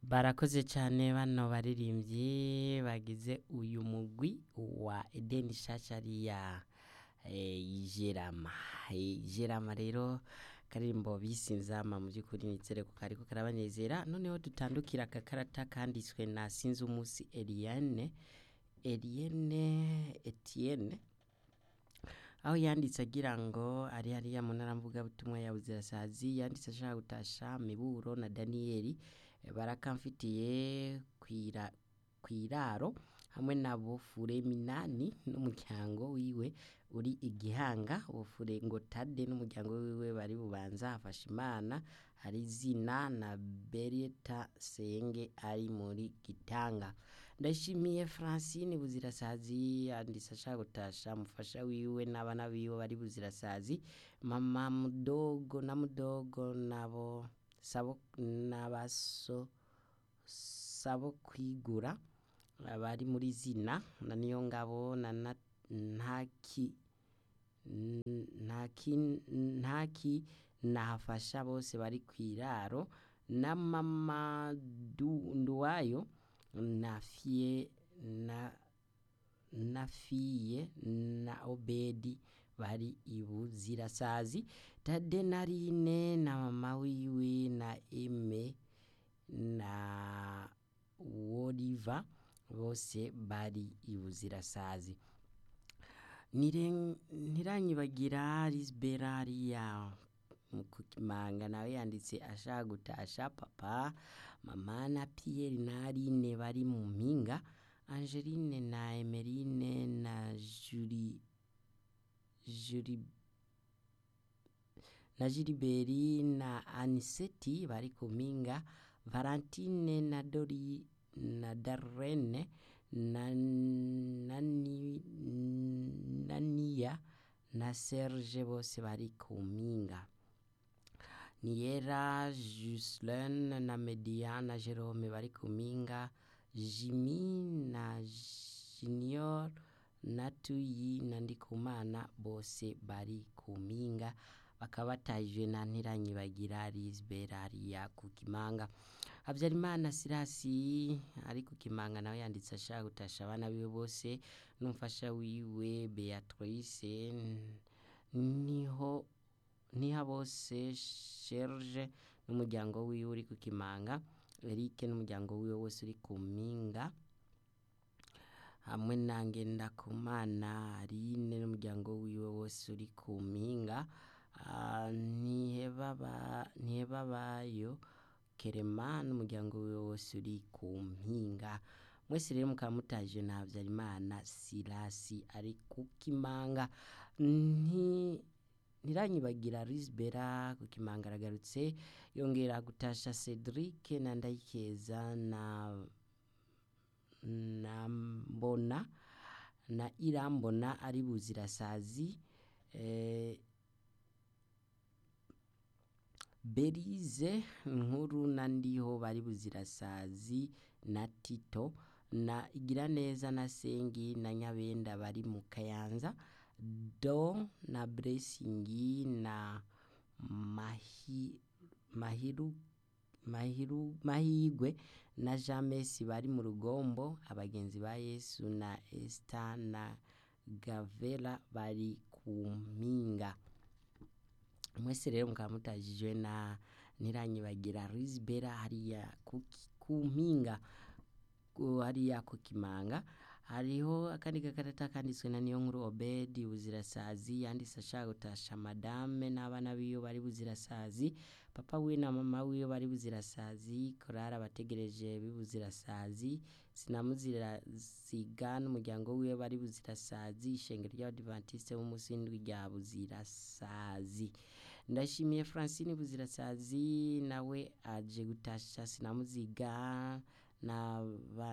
Barakoze cyane bano baririmbyi bagize uyu mugwi wa Edeni Shashariya Jerama. Jerama rero karimbo bisinzama mu by'ukuri nizere ko kariko karabanezera. Noneho dutandukira akakarata kanditswe na sinzi umunsi Etienne aho yanditse agira ngo ari hariya mu ntaramvuga butumwa ya Buzirasazi, yanditse ashaka gutasha Miburo na Daniyeli barakamfitiye kwiraro hamwe na Bofure Minani n'umuryango wiwe uri Igihanga. Bofure ngo Tade n'umuryango wiwe bari Bubanza afasha Imana hari zina na Berita Senge ari muri Gitanga. Ndashimiye Francine Buzirasazi yanditse ashaka gutasha mufasha wiwe n'abana biwe bari Buzirasazi, mama mudogo na mudogo nabo sabo kwigura bari muri zina na niyo ngabo na ntaki nahafasha bose bari kwiraro na mama Nduwayo na fiye na Obedi bari Ibuzirasazi, Tade na Rine na mama wiwe na Eme na Woliva bose bari Ibuzirasazi. Ntiranyibagira Lisbera ya Mukimanga nawe yanditse ashaka gutasha papa mama na Pierre na Rine bari mu mpinga, Angeline na Emeline na Giliberi na Aniseti bari ku mpinga, Valentine na Dori na Darlene na Niya na Serge bose bari ku mpinga, Niera Gislaine na Media na Jerome bari ku mpinga, Jimmy na Junior na Tuyi na Ndikumana bose bari ku mpinga, bakaba batajwe na Ntiranyibagira Lisbera ya Kukimanga. Habyarimana Sirasi ari Kukimanga nawe yanditse ashaka gutasha abana biwe bose n'umufasha wiwe Beatrice niha bose Serge n'umuryango wiwe uri Kukimanga, Eric n'umuryango wiwe wose uri ku mpinga, hamwe na Ngendakumana Aline n'umuryango wiwe wose uri ku mpinga, Ntihebabayo Kerema n'umuryango wiwe wose uri ku mpinga. Mwese rero mukaba mutaje na Habyarimana Sirasi ari Kukimanga. Ntiranyibagira Lisbera Kukimanga aragarutse yongera gutasha Cedric na Ndayikeza na Mbona na Irambona ari Buzirasazi, Berize Nkuru na Ndiho bari Buzirasazi na Tito na Igiraneza na Sengi na Nyabenda bari mu Kayanza, Do na Blessing na Mahigwe na Jamesi bari mu Rugombo, abagenzi ba Yesu na Esther na Gavela bari ku mpinga. Mwese rero mukaba mutajijwe na Ntiranyibagira Lisbera hariya ku mpinga hariya Kukimanga. Hariho akandi gakarata kanditswe na Niyonkuru Obedi Buzirasazi yanditse ashaka gutasha madame n'abana biwe bari Buzirasazi, papa we na mama wiwe bari Buzirasazi, korara bategereje b'Ibuzirasazi, Sinamuziraziga n'umuryango wiwe bari Buzirasazi, ishengero ry'Abadiventiste b'umunsi w'indwi rya Buzirasazi. Ndashimiye Francine Buzirasazi nawe aje gutasha Sinamuziga na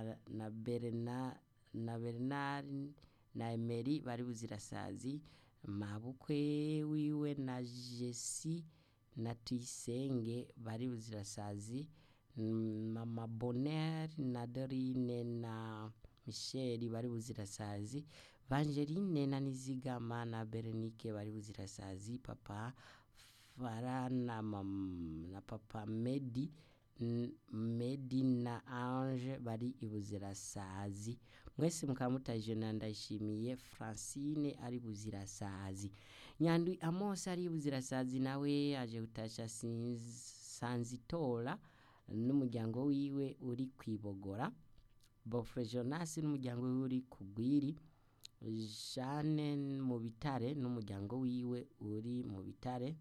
Bernard na Emery bari Buzirasazi, mabukwe wiwe na Jesse na Tuyisenge bari Buzirasazi, mama Bonheur na Dorine na Michel bari Buzirasazi, Vangeline na Nizigama na Berenice bari Buzirasazi, papa Farah na papa Medi Medi na Ange bari ibuzirasazi, mwese mukaba mutahije na Ndayishimiye Francine ari buzirasazi. Nyandwi Amos ari buzirasazi nawe aje gutasha Sanzitora n'umuryango wiwe uri kwibogora. Bofre Jonas n'umuryango wiwe uri kugwiri. Jeanne mu bitare n'umuryango wiwe uri mu bitare.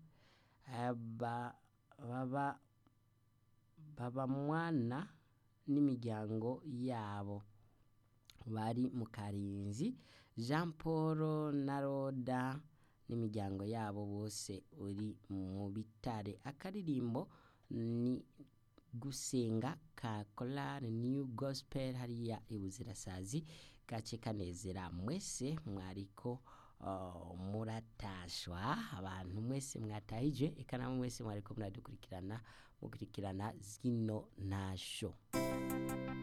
Baba mwana n'imiryango yabo bari mu Karinzi. Jean Paul na Roda n'imiryango yabo bose uri mu bitare. Akaririmbo ni gusenga ka Chorale New Gospel hariya ibuzirasazi gace kanezera mwese mwariko muratashwa. Abantu mwese mwatahije eka namwe mwese mwariko muradukurikirana mukurikirana zino nasho.